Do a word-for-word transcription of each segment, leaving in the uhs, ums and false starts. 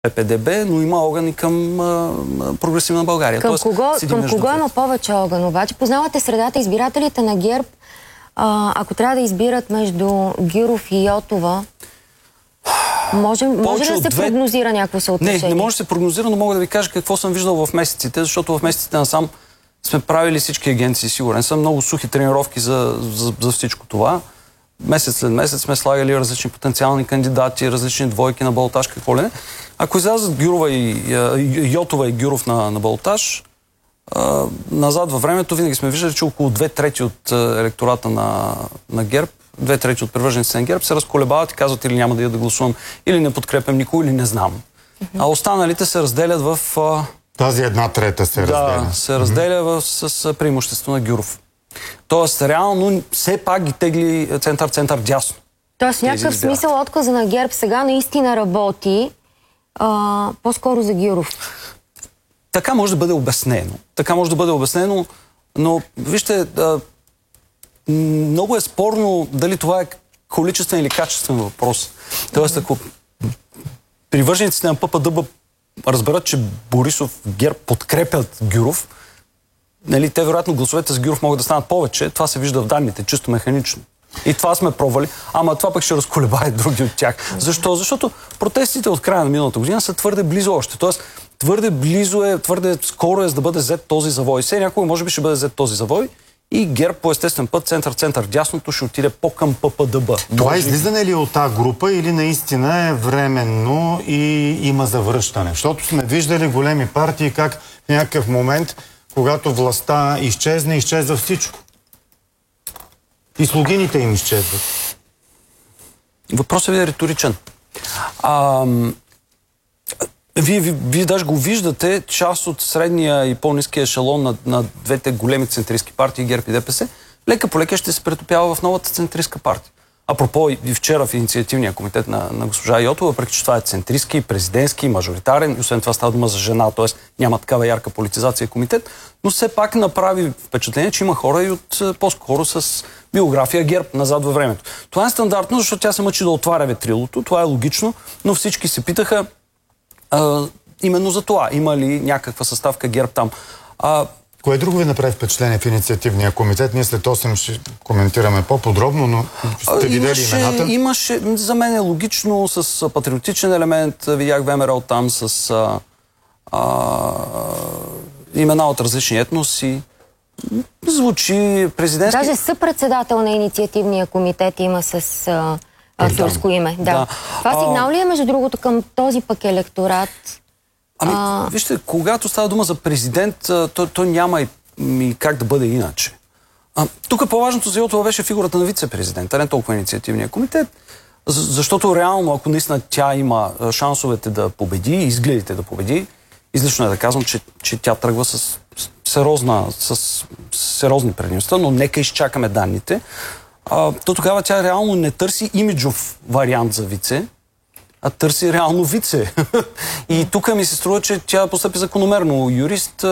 П П Д Б, но има огън и към а, Прогресивна България. Към Тоест, кого, към кого има повече огън? Обаче познавате средата, избирателите на ГЕРБ, а, ако трябва да избират между Гюров и Йотова, може, може ли да се две... прогнозира някакво съотношение? Не, не може да се прогнозира, но мога да ви кажа какво съм виждал в месеците, защото в месеците насам сме правили всички агенции, сигурен съм, много сухи тренировки за, за, за всичко това. Месец след месец сме слагали различни потенциални кандидати, различни двойки на балотаж, какво ли не. Ако излязат Гюрова и Йотова и Гюров на, на балотаж, а, назад във времето винаги сме виждали, че около две трети от електората на, на ГЕРБ, две трети от привържениците на ГЕРБ се разколебават и казват или няма да я да гласувам, или не подкрепям никой, или не знам. Mm-hmm. А останалите се разделят в... А... Тази една трета се разделя. Да, се разделя в, с, с преимущество на Гюров. Тоест, реално, все пак ги тегли център-център дясно. Тоест, в някакъв смисъл отказа на ГЕРБ сега наистина работи а, по-скоро за Гюров. Така може да бъде обяснено. Така може да бъде обяснено, но вижте, а, много е спорно дали това е количествен или качествен въпрос. Тоест, ако привържениците на П П Д Б разберат, че Борисов, ГЕРБ подкрепят Гюров, нали, те вероятно гласовете с Гюров могат да станат повече. Това се вижда в данните, чисто механично. И това сме пробвали, ама това пък ще разколебае други от тях. Защо? Защото протестите от края на миналата година са твърде близо още. Тоест, твърде близо е, твърде скоро е за да бъде взет този завой. Все някой може би ще бъде взет този завой и ГЕРБ по естествен път, център-център дясното, ще отиде по-към П П Д Б. Това излизане ли от тази група или наистина е временно и има завръщане? Защото сме виждали големи партии как в някакъв момент, когато властта изчезне, изчезва всичко. И слугините им изчезват. Въпросът ви е риторичен. А, вие, вие, вие даже го виждате, част от средния и по-ниския ешелон на, на двете големи центристски партии, ГЕРБ и Д П С, лека по лека ще се претопява в новата центристка партия. Апропо и вчера в инициативния комитет на, на госпожа Йотова, въпреки че това е центристски, президентски, мажоритарен, и освен това става дума за жена, т.е. няма такава ярка политизация комитет, но все пак направи впечатление, че има хора и от по-скоро с биография ГЕРБ назад във времето. Това е стандартно, защото тя се мъчи да отваря ветрилото, това е логично, но всички се питаха а, именно за това. Има ли някаква съставка ГЕРБ там? А, Кое друго ви направи впечатление в инициативния комитет? Ние след осем ще коментираме по-подробно, но сте видели имаше, имената? Имаше, за мен е логично, с патриотичен елемент, видях ВМРО там с а, а, имена от различни етноси. Звучи президентски... Даже съпредседател на инициативния комитет има с а, турско име. Да. Да. Това сигнал ли е, между другото, към този пък електорат? Ами, а... вижте, когато става дума за президент, то, то няма и, и как да бъде иначе. А, тук по-важното за Йотова беше фигурата на вице-президента, не толкова инициативния комитет, защото реално, ако наистина тя има шансовете да победи, изгледите да победи, излишно е да казвам, че, че тя тръгва с, сериозна, с сериозни предимства, но нека изчакаме данните. А, то тогава тя реално не търси имиджов вариант за вице, а търси реално вице. И тук ми се струва, че тя постъпи закономерно. Юрист,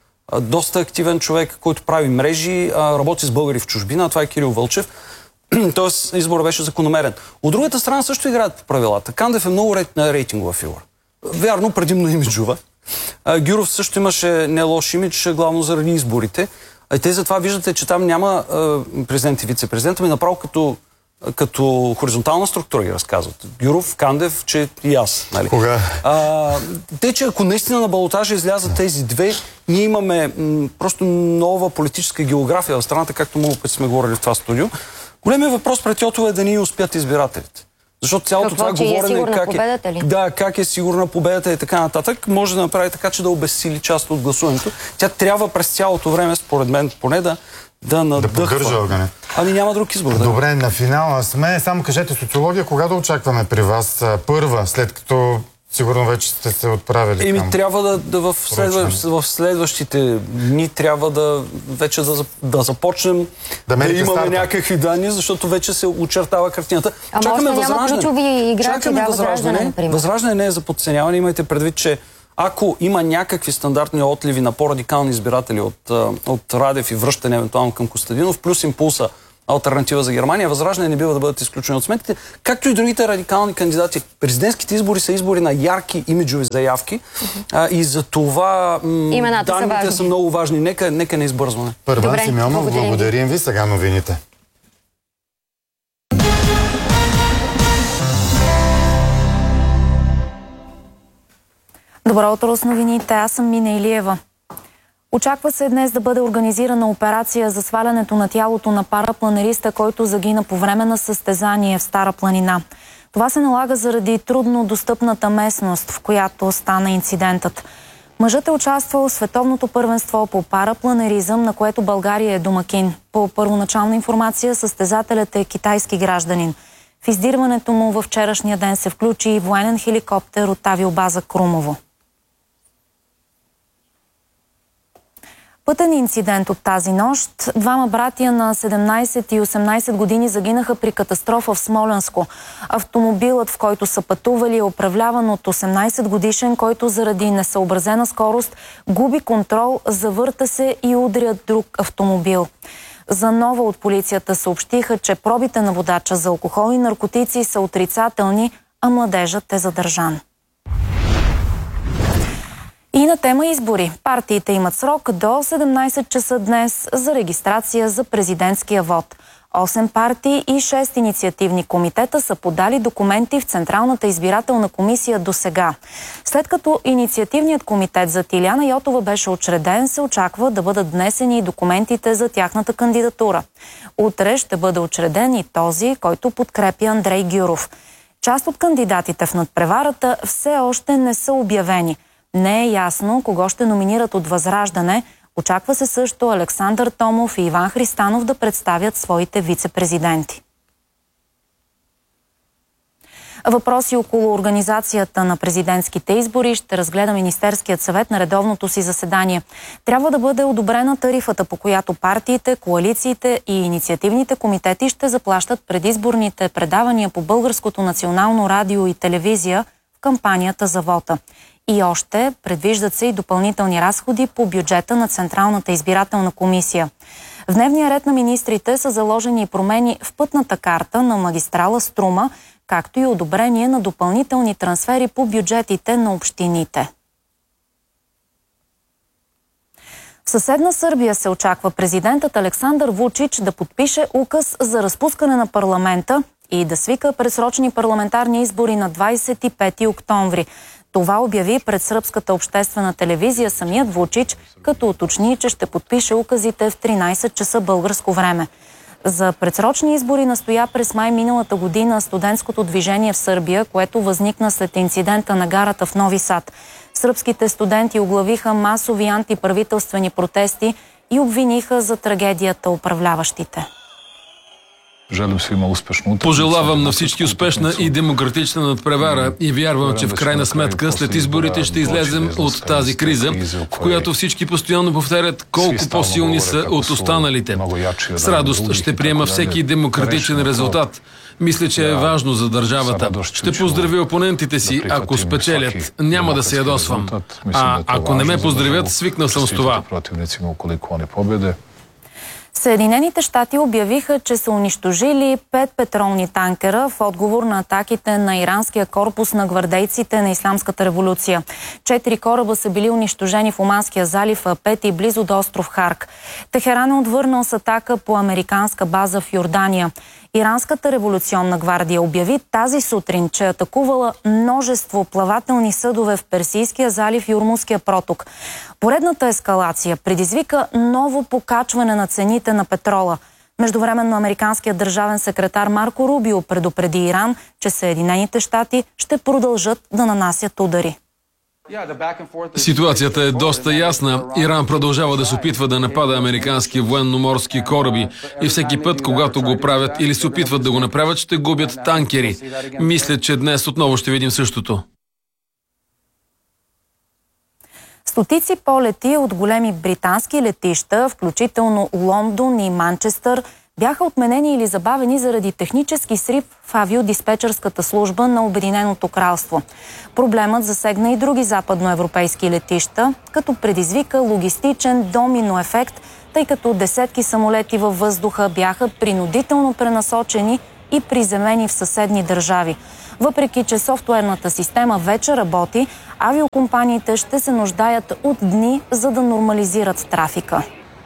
доста активен човек, който прави мрежи, работи с българи в чужбина, това е Кирил Вълчев. Тоест изборът беше закономерен. От другата страна също играят по правилата. Кандев е много рейтингова фигура. Вярно, предимно имиджова. Гюров също имаше не лош имидж, главно заради изборите. А те затова виждате, че там няма президент и вице-президент, ами направо като като хоризонтална структура ги разказват. Гюров, Кандев, че и аз. Нали? Кога? А, те, че ако наистина на балотажа излязат тези две, ние имаме м, просто нова политическа география в страната, както много пъти сме говорили в това студио. Големият въпрос пред Йотова е да ни успят избирателите. Защото цялото Какво, това говорене е как е, да, как е сигурна победата и така нататък, може да направи така, че да обезсили част от гласуването. Тя трябва през цялото време, според мен, поне да да надъхва. Да поддържа огъня. Ами няма друг избор. Да. Добре, на финала сме. Само кажете, социология, кога да очакваме при вас първа, след като сигурно вече сте се отправили Еми, към... трябва да, да в, следващ, в следващите дни трябва да вече да, да започнем да, да имаме старта. Някакви данни, защото вече се очертава картината. Ама Чакаме още няма ключови играчи, Чакаме да, възраждане. например. Възраждане не е за подценяване. Имайте предвид, че ако има някакви стандартни отливи на по-радикални избиратели от, от Радев и връщане евентуално към Костадинов, плюс импулса алтернатива за Германия. Възраждане не бива да бъдат изключени от сметките, както и другите радикални кандидати. Президентските избори са избори на ярки имиджови заявки а, и за това м- данните са, са много важни. Нека, нека не избързваме. Първан Симеонов, благодарим. благодарим ви. Сега новините. Добро утро с новините. Аз съм Мина Илиева. Очаква се днес да бъде организирана операция за свалянето на тялото на парапланериста, който загина по време на състезание в Стара планина. Това се налага заради трудно достъпната местност, в която стана инцидентът. Мъжът е участвал в световното първенство по парапланеризъм, на което България е домакин. По първоначална информация, състезателят е китайски гражданин. В издирването му във вчерашния ден се включи и военен хеликоптер от авиобаза Крумово. Пътен инцидент от тази нощ. Двама братия на седемнайсет и осемнайсет години загинаха при катастрофа в Смолянско. Автомобилът, в който са пътували, е управляван от осемнайсет годишен, който заради несъобразена скорост губи контрол, завърта се и удря друг автомобил. За Нова от полицията съобщиха, че пробите на водача за алкохол и наркотици са отрицателни, а младежът е задържан. И на тема избори. Партиите имат срок до седемнайсет часа днес за регистрация за президентския вод. осем партии и шест инициативни комитета са подали документи в Централната избирателна комисия до сега. След като инициативният комитет за Тиляна Йотова беше учреден, се очаква да бъдат внесени и документите за тяхната кандидатура. Утре ще бъде учреден и този, който подкрепя Андрей Гюров. Част от кандидатите в надпреварата все още не са обявени. Не е ясно кого ще номинират от Възраждане. Очаква се също Александър Томов и Иван Христанов да представят своите вице-президенти. Въпроси около организацията на президентските избори ще разгледа Министерският съвет на редовното си заседание. Трябва да бъде одобрена тарифата, по която партиите, коалициите и инициативните комитети ще заплащат предизборните предавания по Българското национално радио и телевизия в кампанията за вота. И още предвиждат се и допълнителни разходи по бюджета на Централната избирателна комисия. В дневния ред на министрите са заложени промени в пътната карта на магистрала Струма, както и одобрение на допълнителни трансфери по бюджетите на общините. В съседна Сърбия се очаква президентът Александър Вучич да подпише указ за разпускане на парламента и да свика предсрочни парламентарни избори на двайсет и пети октомври. Това обяви пред сръбската обществена телевизия самият Вучич, като уточни, че ще подпише указите в тринайсет часа българско време. За предсрочни избори настоя през май миналата година студентското движение в Сърбия, което възникна след инцидента на гарата в Нови Сад. Сръбските студенти оглавиха масови антиправителствени протести и обвиниха за трагедията управляващите. Пожелавам на всички успешна и демократична надпревара и вярвам, че в крайна сметка след изборите ще излезем от тази криза, в която всички постоянно повтарят колко по-силни са от останалите. С радост ще приема всеки демократичен резултат. Мисля, че е важно за държавата. Ще поздравя опонентите си, ако спечелят. Няма да се ядосвам. А ако не ме поздравят, свикнал съм с това. Съединените щати обявиха, че са унищожили пет петролни танкера в отговор на атаките на иранския корпус на гвардейците на Исламската революция. Четири кораба са били унищожени в Оманския залив, а пети близо до остров Харк. Техеран е отвърнал с атака по американска база в Йордания. Иранската революционна гвардия обяви тази сутрин, че е атакувала множество плавателни съдове в Персийския залив и Ормузския проток. Поредната ескалация предизвика ново покачване на цените на петрола. Междувременно американският държавен секретар Марко Рубио предупреди Иран, че Съединените щати ще продължат да нанасят удари. Ситуацията е доста ясна. Иран продължава да се опитва да напада американски военноморски кораби и всеки път, когато го правят или се опитват да го направят, ще губят танкери. Мисля, че днес отново ще видим същото. Стотици полети от големи британски летища, включително Лондон и Манчестър, бяха отменени или забавени заради технически срив в авиодиспетчерската служба на Обединеното кралство. Проблемът засегна и други западноевропейски летища, като предизвика логистичен домино ефект тъй като десетки самолети във въздуха бяха принудително пренасочени и приземени в съседни държави. Въпреки че софтуерната система вече работи, авиокомпаниите ще се нуждаят от дни, за да нормализират трафика.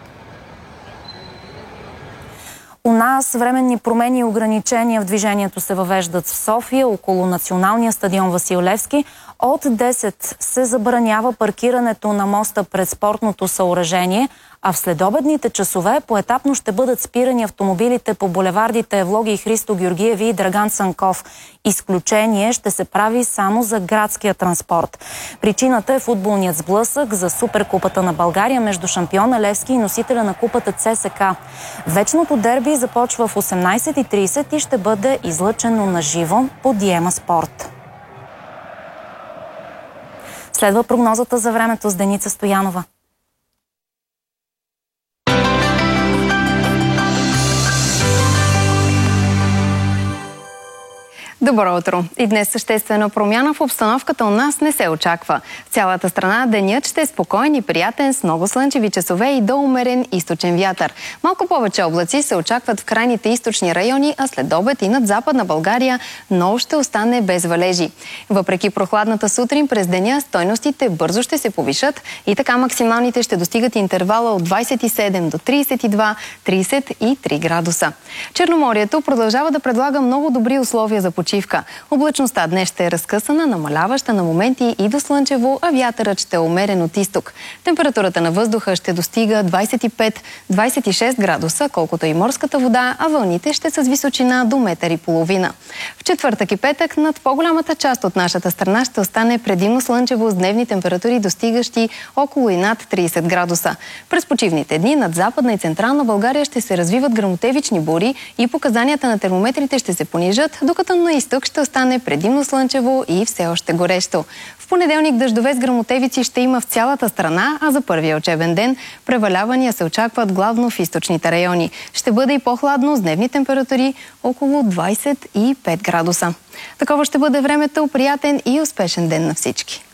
У нас временни промени и ограничения в движението се въвеждат в София около националния стадион Васил Левски. От десет се забранява паркирането на моста пред спортното съоръжение, а в следобедните часове поетапно ще бъдат спирани автомобилите по булевардите Евлоги и Христо Георгиеви и Драган Цанков. Изключение ще се прави само за градския транспорт. Причината е футболният сблъсък за Суперкупата на България между шампиона Левски и носителя на купата ЦСКА. Вечното дерби започва в осемнайсет и трийсет и ще бъде излъчено на живо по Диема Спорт. Следва прогнозата за времето с Деница Стоянова. Добро утро! И днес съществена промяна в обстановката у нас не се очаква. В цялата страна денят ще е спокоен и приятен с много слънчеви часове и до умерен източен вятър. Малко повече облаци се очакват в крайните източни райони, а след обед и над Западна България, но ще остане без валежи. Въпреки прохладната сутрин през деня, стойностите бързо ще се повишат и така максималните ще достигат интервала от двайсет и седем до трийсет и два - трийсет и три градуса. Черноморието продължава да предлага много добри условия за почивка. Облачността днес ще е разкъсана, намаляваща на моменти и до слънчево, а вятърът ще е умерен от изток. Температурата на въздуха ще достига двайсет и пет - двайсет и шест градуса, колкото и морската вода, а вълните ще са с височина до метър и половина. В четвъртък и петък над по-голямата част от нашата страна ще остане предимно слънчево с дневни температури, достигащи около и над трийсет градуса. През почивните дни над Западна и Централна България ще се развиват гръмотевични бури и показанията на термометрите ще се понижат, докато на изток ще остане предимно слънчево и все още горещо. В понеделник дъждове с гръмотевици ще има в цялата страна, а за първия учебен ден превалявания се очакват главно в източните райони. Ще бъде и по-хладно с дневни температури около двайсет и пет градуса. Такова ще бъде времето, приятен и успешен ден на всички!